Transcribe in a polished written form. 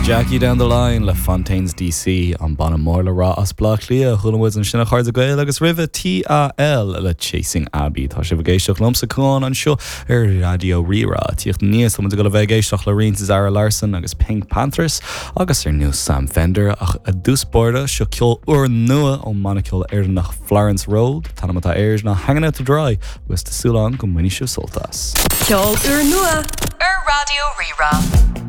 Jackie down the line le Fontaines DC an Banamór le rá as blach lia chulamid an sinna chairde gael agus rive TAL le Chasing Abby tá sé bhgéisteach lomsa cán an seo Radio Rira tíocht níos am go le bhgéisteach le Rins Zara Larson agus Pink Panthers agus new Sam Fender ach a dúsborda seo ceol uair nua ó maniciúil nach Florence Road tanna tá airs na hanging out to dry was de súlán go muine seo soltas. Ceol uair nua ar Radio Rira.